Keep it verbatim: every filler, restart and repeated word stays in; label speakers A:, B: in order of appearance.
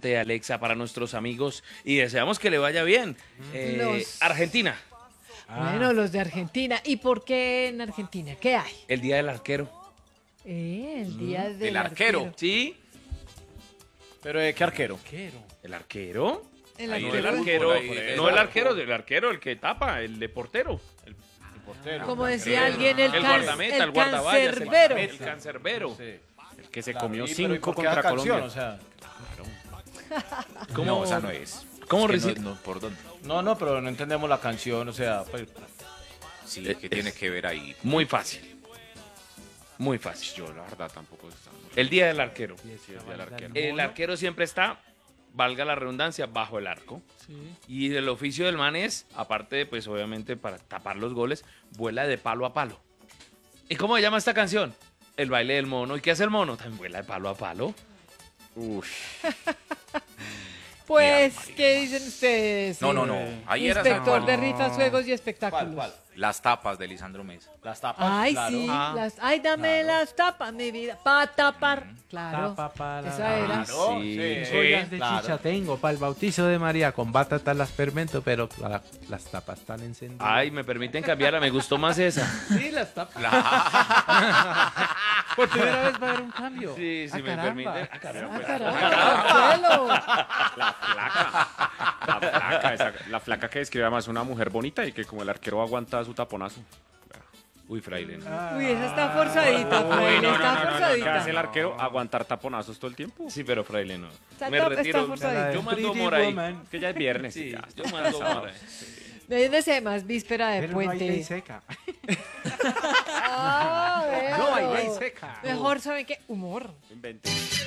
A: de Alexa para nuestros amigos y deseamos que le vaya bien. Eh,
B: Los-
A: Argentina,
B: Bueno, los de Argentina. ¿Y por qué en Argentina? ¿Qué hay?
A: el día del arquero.
B: Eh, el día del
C: del arquero.
A: ¿Sí?
D: ¿Pero de qué arquero?
A: ¿El arquero?
B: El
C: Ahí
A: No,
B: arquero.
A: el
C: del
A: arquero,
C: fútbol, ahí de-
A: no el arquero, el arquero, el que tapa, el de portero. El,
D: Portero.
B: Como decía
A: el-
B: alguien, el,
A: el
B: can-
A: guardameta,
B: el
A: el guardaballas, el
B: cancerbero.
A: El cancerbero.
D: Sí.
E: El que se
D: Claro,
E: comió
D: y- pero ¿y
E: cinco
D: por qué
E: contra
D: la canción?
E: Colombia.
D: O sea,
A: ¿Cómo?
C: No, esa no es.
A: ¿Cómo
C: Es que
A: reci-
C: no, no, ¿por dónde?
D: no, no, pero no entendemos la canción, o sea, pues,
C: Sí, ¿qué tiene que ver ahí?
A: Muy fácil. Muy fácil.
E: Yo la verdad tampoco está.
A: El día del arquero.
E: Sí, el día del arquero.
A: El arquero siempre está, valga la redundancia, bajo el arco. Y el oficio del man es, aparte de, pues obviamente para tapar los goles, vuela de palo a palo. ¿Y cómo se llama esta canción? El baile del mono. ¿Y qué hace el mono? También vuela de palo a palo.
E: Uf.
B: Pues,
C: Mira,
B: ¿qué dicen ustedes?
C: No, no, no. Ahí era
B: Inspector
C: San
B: de
C: Juan.
B: rifas, juegos y espectáculos.
D: ¿cuál, cuál?
C: Las tapas de Lisandro Mesa.
D: Las tapas,
B: Ay,
D: claro.
B: sí.
A: Ah.
B: Las, ay, dame las tapas, mi vida. Para tapar. Claro.
F: Tapa para
B: Esa era.
D: Claro,
A: Sí,
D: sí,
A: sí.
F: Ollas de
D: claro.
F: chicha tengo para el bautizo de María con batata las fermento, pero la- las tapas están encendidas.
A: Ay, me permiten cambiarla, me gustó más esa.
F: sí, las tapas. Por primera vez va a haber un cambio.
A: Sí, sí,
F: Ah,
A: me
F: caramba.
A: permiten.
B: Ah, carajo, Consuelo.
E: La flaca. La flaca, esa- la flaca que describe además una mujer bonita y que como el arquero aguanta su taponazo.
A: Uy, fraile. ¿no?
B: Uy, esa está forzadita,
E: Uy,
B: Fraile,
E: no, no,
B: está
E: no, no, no, ¿qué
B: forzadita.
E: hace el arquero? ¿Aguantar taponazos todo el tiempo?
A: Sí, pero fraile no.
B: Está
A: Me
B: top, está
A: retiro.
B: forzadita.
A: Yo mando
F: Pretty
A: humor ahí.
F: woman.
E: Es que ya es viernes.
A: Sí,
E: ya.
A: yo mando humor ahí.
B: De ahí se más víspera de
F: Pero no hay ley
B: puente.
F: seca.
B: Ah,
F: No hay ley
B: veo.
F: seca.
B: Mejor, ¿saben qué? Humor.
E: Inventé.